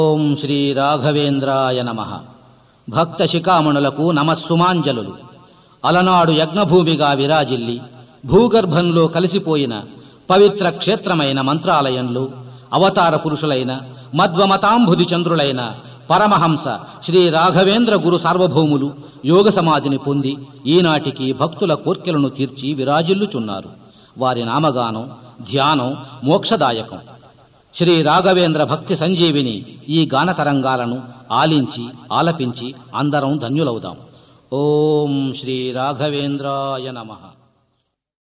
ఓం శ్రీ రాఘవేంద్రాయ నమః. భక్త శిఖామణులకు నమస్సుమాంజలులు. అలనాడు యజ్ఞభూమిగా విరాజిల్లి భూగర్భంలో కలిసిపోయిన పవిత్ర క్షేత్రమైన మంత్రాలయంలో అవతార పురుషులైన మధ్వమతాంబుది చంద్రులైన పరమహంస శ్రీ రాఘవేంద్ర గురు సార్వభౌములు యోగ సమాధిని పొంది ఈనాటికి భక్తుల కోర్కెలను తీర్చి విరాజిల్లుచున్నారు. వారి నామగానం, ధ్యానం మోక్షదాయకం. శ్రీ రాఘవేంద్ర భక్తి సంజీవిని ఈ గాన తరంగాలను ఆలించి ఆలపించి అందరం ధన్యులవుదాం. ఓం శ్రీ రాఘవేంద్రాయ నమః.